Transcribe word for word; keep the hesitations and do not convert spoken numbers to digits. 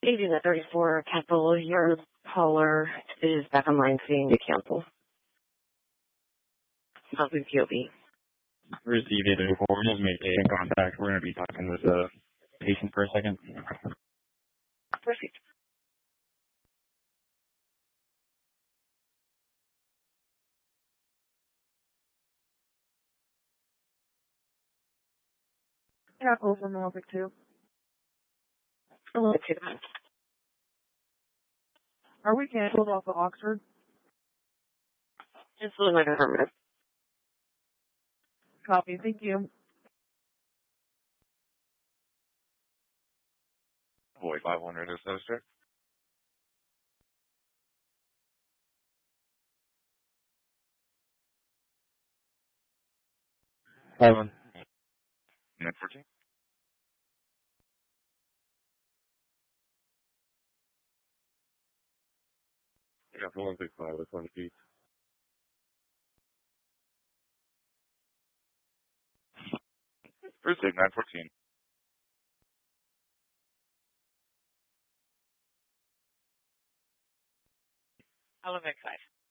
eighteen at thirty-four, capital, your caller is back online saying to cancel. Something P O B. Received eight oh four, just make patient contact. We're going to be talking with the patient for a second. Perfect. Capital from Norfolk two. Hello, two. Are we canceled off of Oxford? Just a little affirmative. Copy, thank you. Boy, five hundred is so, sir. Seven. Net fourteen. Yeah, for one six five, that's one feet. First take, nine fourteen. I'll five.